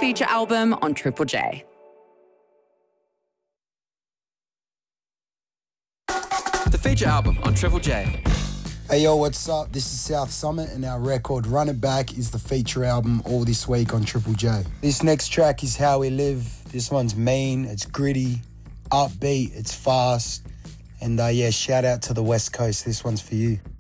feature album on Triple J. The feature album on Triple J. Hey yo, what's up? This is South Summit and our record Run It Back is the feature album all this week on Triple J. This next track is How We Live. This one's mean, it's gritty, upbeat, it's fast. And shout out to the West Coast. This one's for you.